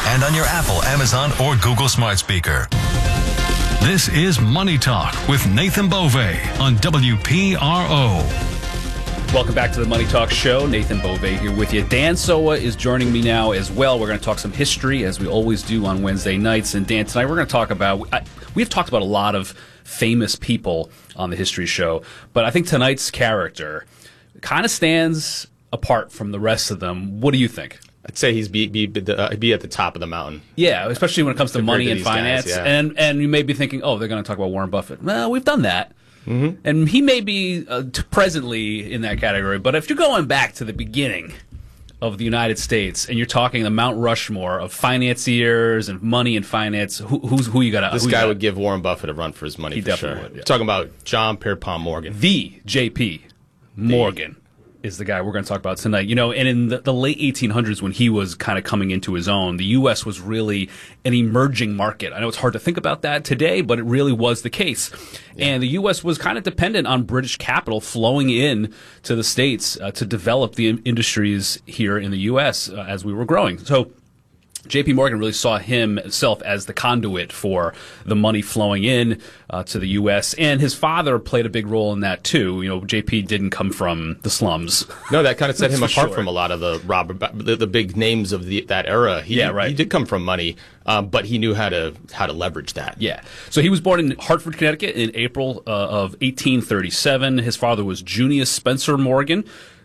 and on your Apple, Amazon, or Google smart speaker. This is Money Talk with Nathan Bove on WPRO. Welcome back to the Money Talk Show. Nathan Bove here with you. Dan Soa is joining me now as well. We're going to talk some history, as we always do on Wednesday nights. And Dan, tonight we're going to talk about, we've talked about a lot of famous people on the History Show, but I think tonight's character kind of stands apart from the rest of them. What do you think? I'd say he'd be at the top of the mountain. Yeah, especially when it comes to money and finance. Guys, yeah. And you may be thinking, oh, they're going to talk about Warren Buffett. Well, we've done that. Mm-hmm. And he may be presently in that category, but if you're going back to the beginning of the United States and you're talking the Mount Rushmore of financiers and money and finance, who you got? This guy would give Warren Buffett a run for his money. He for definitely sure. would. Yeah. Talking about John Pierpont Morgan, the J.P. Morgan. Is the guy we're going to talk about tonight. You know, and in the late 1800s, when he was kind of coming into his own, the U.S. was really an emerging market. I know it's hard to think about that today, but it really was the case. Yeah. And the U.S. was kind of dependent on British capital flowing in to the States to develop the industries here in the U.S. As we were growing. So J.P. Morgan really saw himself as the conduit for the money flowing in to the U.S., and his father played a big role in that too. You know, J.P. didn't come from the slums. No, that kind of set him apart from a lot of the big names of that era. He did come from money, but he knew how to leverage that. Yeah. So he was born in Hartford, Connecticut in April of 1837. His father was Junius Spencer Morgan.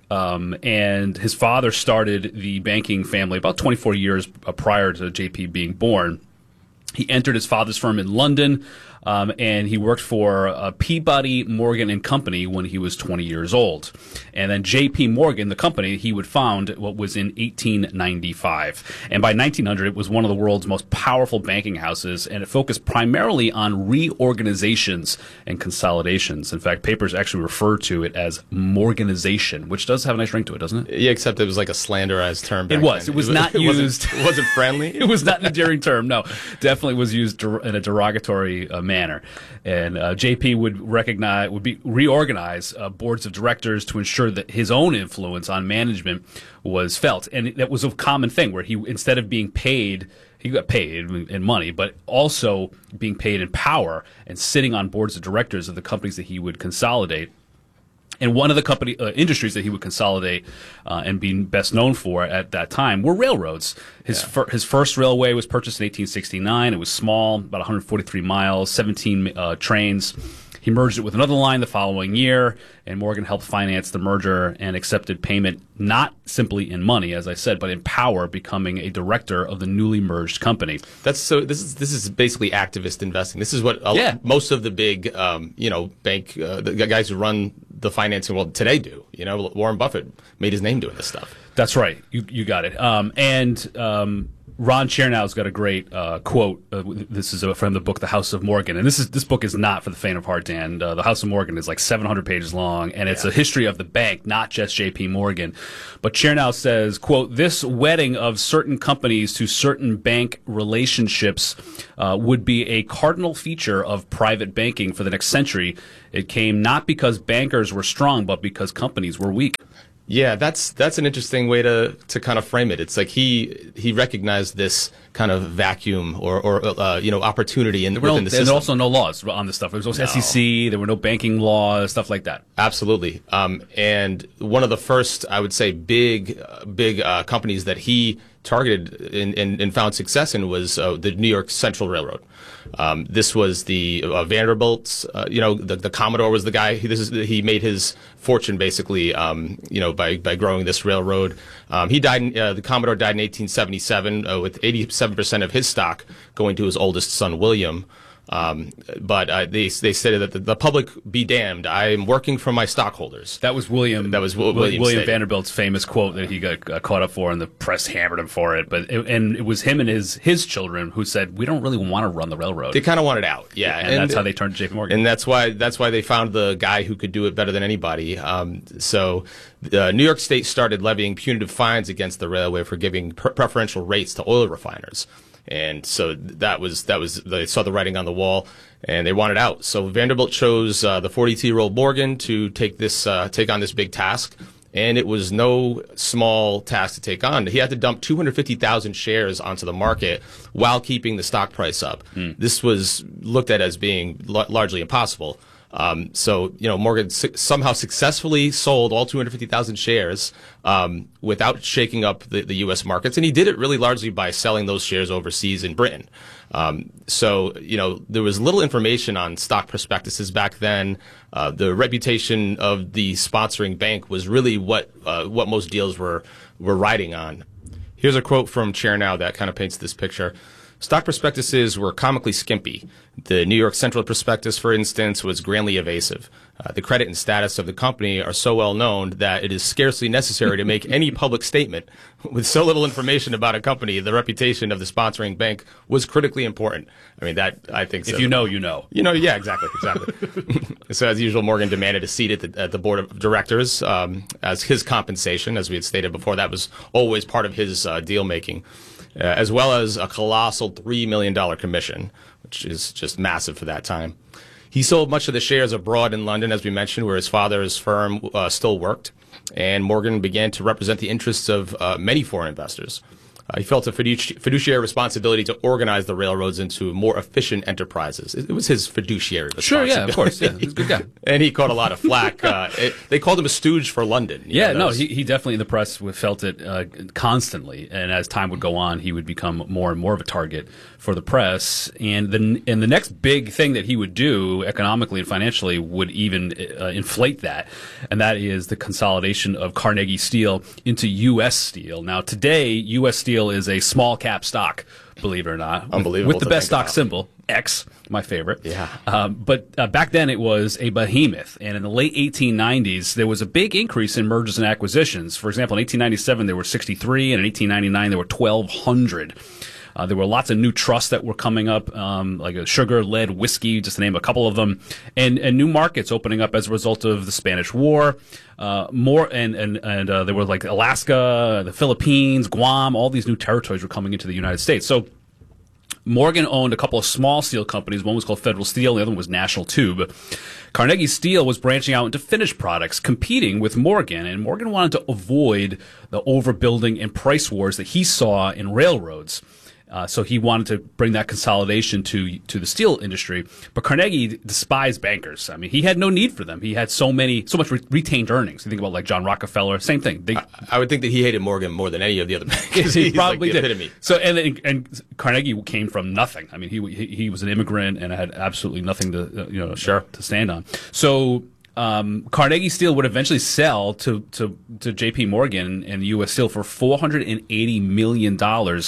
And his father started the banking family about 24 years prior to JP being born. He entered his father's firm in London, and he worked for Peabody Morgan and Company when he was 20 years old. And then J.P. Morgan, the company, he would found what was in 1895. And by 1900, it was one of the world's most powerful banking houses, and it focused primarily on reorganizations and consolidations. In fact, papers actually refer to it as Morganization, which does have a nice ring to it, doesn't it? Yeah, except it was like a slanderized term back It was. then. It was not used. It wasn't friendly? It was not an endearing term, no. Definitely was used in a derogatory manner. And JP would reorganize boards of directors to ensure that his own influence on management was felt. And that was a common thing where he, instead of being paid, he got paid in money, but also being paid in power and sitting on boards of directors of the companies that he would consolidate. And one of the company industries that he would consolidate and be best known for at that time were railroads. His first railway was purchased in 1869. It was small, about 143 miles, 17 trains. He merged it with another line the following year, and Morgan helped finance the merger and accepted payment not simply in money, as I said, but in power, becoming a director of the newly merged company. This is basically activist investing. This is what most of the big bank the guys who run the financing world today do. You know, Warren Buffett made his name doing this stuff. That's right. You got it. Ron Chernow's got a great quote. This is from the book The House of Morgan, and this book is not for the faint of heart, Dan. The House of Morgan is like 700 pages long, and it's a history of the bank, not just J.P. Morgan. But Chernow says, quote, "This wedding of certain companies to certain bank relationships would be a cardinal feature of private banking for the next century. It came not because bankers were strong, but because companies were weak." Yeah, that's an interesting way to kind of frame it. It's like he recognized this kind of vacuum or opportunity within the system. There were also no laws on this stuff. There was no SEC. There were no banking laws, stuff like that. Absolutely. And one of the first, I would say, big companies that he targeted and found success in was the New York Central Railroad. This was the Vanderbilts. The Commodore was the guy. He made his fortune basically, by growing this railroad. The Commodore died in 1877 with 87% of his stock going to his oldest son, William. But they stated that the public be damned. I am working for my stockholders. That was William. That was William Vanderbilt's famous quote that he got caught up for, and the press hammered him for it. But it was him and his children who said, "We don't really want to run the railroad." They kind of wanted out, yeah, and that's how they turned to J.P. Morgan. And that's why they found the guy who could do it better than anybody. So New York State started levying punitive fines against the railway for giving preferential rates to oil refiners. And so that was they saw the writing on the wall, and they wanted out. So Vanderbilt chose the 42-year-old Morgan to take on this big task. and it was no small task to take on. He had to dump 250,000 shares onto the market while keeping the stock price up. This was looked at as being largely impossible. So, Morgan somehow successfully sold all 250,000 shares without shaking up the U.S. markets. And he did it really largely by selling those shares overseas in Britain. So, there was little information on stock prospectuses back then. The reputation of the sponsoring bank was really what most deals were riding on. Here's a quote from Chair Now that kind of paints this picture. Stock prospectuses were comically skimpy. The New York Central prospectus, for instance, was grandly evasive. The credit and status of the company are so well known that it is scarcely necessary to make any public statement. With so little information about a company, the reputation of the sponsoring bank was critically important. I mean, that, I think, if you know, you know. Yeah, exactly. So, as usual, Morgan demanded a seat at the board of directors as his compensation. As we had stated before, that was always part of his deal-making. As well as a colossal $3 million commission, which is just massive for that time. He sold much of the shares abroad in London, as we mentioned, where his father's firm still worked, and Morgan began to represent the interests of many foreign investors. He felt a fiduciary responsibility to organize the railroads into more efficient enterprises. It was his fiduciary responsibility. Sure, yeah, of course. Yeah, he's a good guy. And he caught a lot of flack. They called him a stooge for London. He definitely in the press felt it constantly. And as time would go on, he would become more and more of a target for the press. And the next big thing that he would do economically and financially would even inflate that. And that is the consolidation of Carnegie Steel into U.S. Steel. Now, today, U.S. Steel is a small cap stock, believe it or not. Unbelievable. With the best stock symbol, X, my favorite. Yeah. But back then it was a behemoth. And in the late 1890s, there was a big increase in mergers and acquisitions. For example, in 1897, there were 63, and in 1899, there were 1,200. There were lots of new trusts that were coming up, like a sugar, lead, whiskey, just to name a couple of them, and new markets opening up as a result of the Spanish War. There were like Alaska, the Philippines, Guam, all these new territories were coming into the United States. So Morgan owned a couple of small steel companies. One was called Federal Steel, the other one was National Tube. Carnegie Steel was branching out into finished products, competing with Morgan, and Morgan wanted to avoid the overbuilding and price wars that he saw in railroads. So he wanted to bring that consolidation to the steel industry. But Carnegie despised bankers. I mean, he had no need for them. He had so much retained earnings. You think about like John Rockefeller, same thing. I would think that he hated Morgan more than any of the other bankers. He probably like the did. Epitome. So and Carnegie came from nothing. I mean, he was an immigrant and had absolutely nothing to to stand on. So Carnegie Steel would eventually sell to J.P. Morgan and U.S. Steel for $480 million.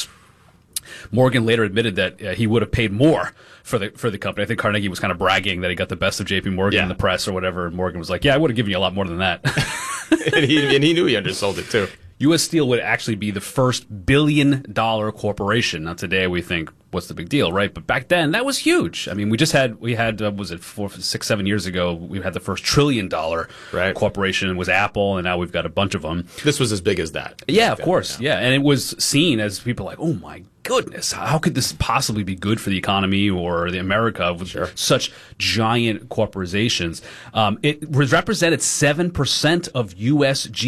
Morgan later admitted that he would have paid more for the company. I think Carnegie was kind of bragging that he got the best of J.P. Morgan in the press or whatever. And Morgan was like, "Yeah, I would have given you a lot more than that." and he knew he undersold it too. U.S. Steel would actually be the first billion-dollar corporation. Now today we think, what's the big deal, right? But back then that was huge. I mean, we had was it 4, 6, 7 years ago? We had the first $1 trillion corporation. It was Apple, and now we've got a bunch of them. This was as big as that. Yeah, of course. Yeah, and it was seen as people like, oh my goodness, how could this possibly be good for the economy or the America with such giant corporations? It represented 7% of U.S.